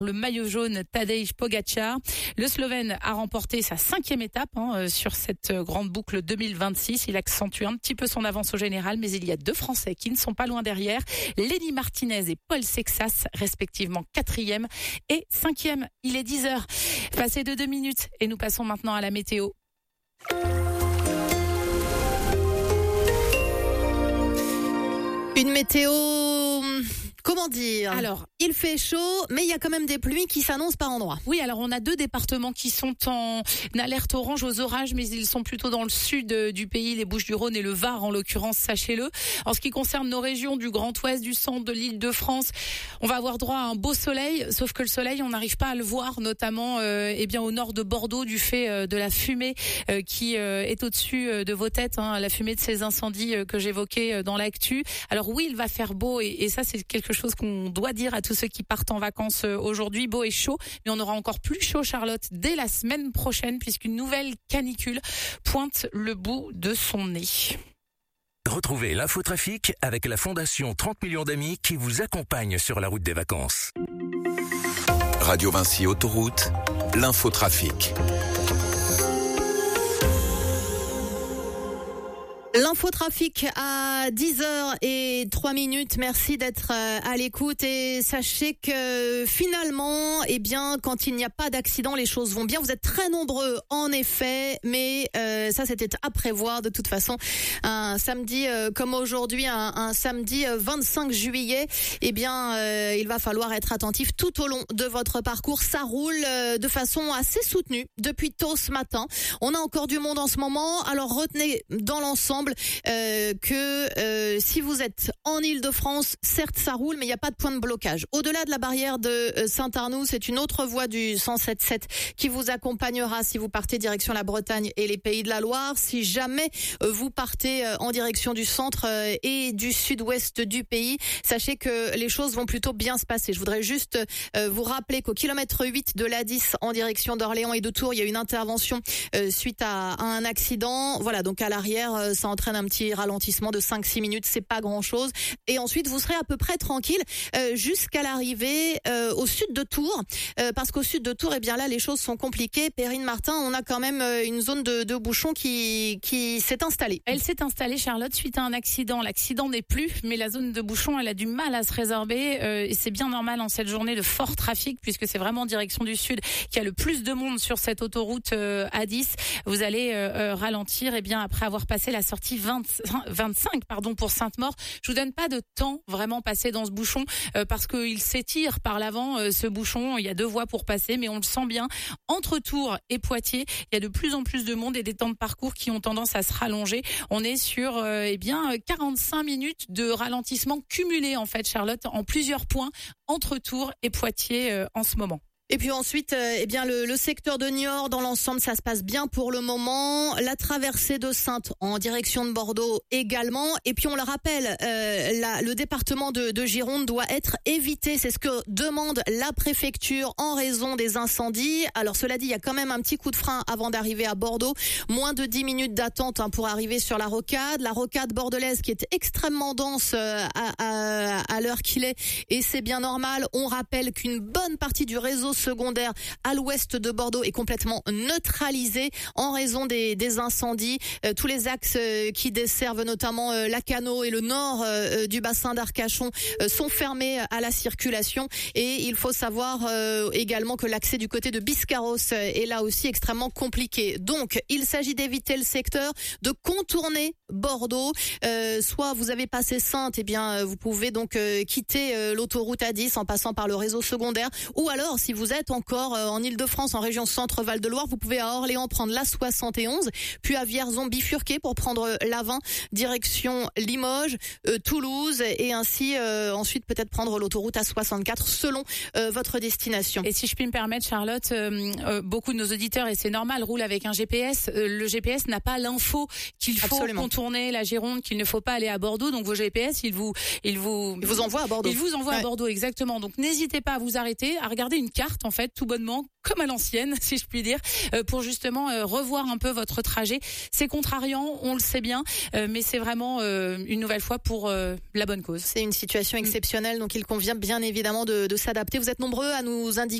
Le maillot jaune Tadej Pogačar. Le Slovène a remporté sa 5e étape sur cette grande boucle 2026. Il accentue un petit peu son avance au général, mais il y a 2 Français qui ne sont pas loin derrière. Lenny Martinez et Paul Sexas, respectivement 4e et 5e. Il est 10h. Passé de 2 minutes et nous passons maintenant à la météo. Une météo... Comment dire ? Alors, il fait chaud, mais il y a quand même des pluies qui s'annoncent par endroits. Oui, alors on a 2 départements qui sont en alerte orange aux orages, mais ils sont plutôt dans le sud du pays, les Bouches-du-Rhône et le Var en l'occurrence, sachez-le. En ce qui concerne nos régions du Grand Ouest, du centre, de l'Île-de-France, on va avoir droit à un beau soleil, sauf que le soleil, on n'arrive pas à le voir, notamment au nord de Bordeaux, du fait de la fumée qui est au-dessus de vos têtes, la fumée de ces incendies que j'évoquais dans l'actu. Alors oui, il va faire beau et ça c'est quelque chose qu'on doit dire à tous ceux qui partent en vacances aujourd'hui. Beau et chaud, mais on aura encore plus chaud, Charlotte, dès la semaine prochaine, puisqu'une nouvelle canicule pointe le bout de son nez. Retrouvez l'infotrafic avec la Fondation 30 millions d'amis qui vous accompagne sur la route des vacances. Radio Vinci Autoroute, l'infotrafic. L'infotrafic à 10h03. Merci d'être à l'écoute et sachez que finalement, quand il n'y a pas d'accident, les choses vont bien. Vous êtes très nombreux en effet, mais ça c'était à prévoir de toute façon. Un samedi comme aujourd'hui, un samedi 25 juillet, il va falloir être attentif tout au long de votre parcours. Ça roule de façon assez soutenue depuis tôt ce matin. On a encore du monde en ce moment, alors retenez dans l'ensemble que si vous êtes en Île-de-France, certes ça roule, mais il n'y a pas de point de blocage. Au-delà de la barrière de Saint-Arnoux, c'est une autre voie du 107.7 qui vous accompagnera si vous partez direction la Bretagne et les Pays de la Loire. Si jamais vous partez en direction du centre et du sud-ouest du pays, sachez que les choses vont plutôt bien se passer. Je voudrais juste vous rappeler qu'au kilomètre 8 de l'A10 en direction d'Orléans et de Tours, il y a une intervention suite à un accident. Voilà, donc à l'arrière, ça entraîne un petit ralentissement de 5-6 minutes, c'est pas grand-chose. Et ensuite, vous serez à peu près tranquille jusqu'à l'arrivée au sud de Tours, parce qu'au sud de Tours, là, les choses sont compliquées. Perrine Martin, on a quand même une zone de bouchon qui s'est installée. Elle s'est installée, Charlotte, suite à un accident. L'accident n'est plus, mais la zone de bouchon, elle a du mal à se résorber. Et c'est bien normal en cette journée de fort trafic, puisque c'est vraiment en direction du sud qu'il y a le plus de monde sur cette autoroute A10. Vous allez ralentir, après avoir passé la sortie 25 pour Sainte-Maure. Je vous donne pas de temps vraiment passé dans ce bouchon parce qu'il s'étire par l'avant ce bouchon. Il y a 2 voies pour passer, mais on le sent bien. Entre Tours et Poitiers, il y a de plus en plus de monde et des temps de parcours qui ont tendance à se rallonger. On est sur 45 minutes de ralentissement cumulé en fait, Charlotte, en plusieurs points entre Tours et Poitiers en ce moment. Et puis ensuite, le secteur de Niort, dans l'ensemble, ça se passe bien pour le moment. La traversée de Saintes en direction de Bordeaux également. Et puis on le rappelle, le département de Gironde doit être évité. C'est ce que demande la préfecture en raison des incendies. Alors cela dit, il y a quand même un petit coup de frein avant d'arriver à Bordeaux. Moins de 10 minutes d'attente pour arriver sur la rocade. La rocade bordelaise qui est extrêmement dense à l'heure qu'il est. Et c'est bien normal. On rappelle qu'une bonne partie du réseau secondaire à l'ouest de Bordeaux est complètement neutralisé en raison des incendies. Tous les axes qui desservent notamment Lacanau et le nord du bassin d'Arcachon sont fermés à la circulation. Et il faut savoir également que l'accès du côté de Biscarros est là aussi extrêmement compliqué. Donc, il s'agit d'éviter le secteur, de contourner Bordeaux. Soit vous avez passé Saintes, vous pouvez donc quitter l'autoroute A10 en passant par le réseau secondaire. Ou alors, si vous êtes encore en Île-de-France, en région Centre-Val de Loire, vous pouvez à Orléans prendre la 71, puis à Vierzon bifurquer pour prendre la 20, direction Limoges, Toulouse, et ainsi ensuite peut-être prendre l'autoroute A64 selon votre destination. Et si je puis me permettre, Charlotte, beaucoup de nos auditeurs, et c'est normal, roulent avec un GPS. Le GPS n'a pas l'info qu'il faut contourner la Gironde, qu'il ne faut pas aller à Bordeaux. Donc vos GPS, il vous envoie à Bordeaux. Il vous envoie à Bordeaux, exactement. Donc n'hésitez pas à vous arrêter, à regarder une carte. repartent en fait tout bonnement comme à l'ancienne, si je puis dire, pour justement revoir un peu votre trajet. C'est contrariant, on le sait bien, mais c'est vraiment une nouvelle fois pour la bonne cause. C'est une situation exceptionnelle, donc il convient bien évidemment de s'adapter. Vous êtes nombreux à nous indiquer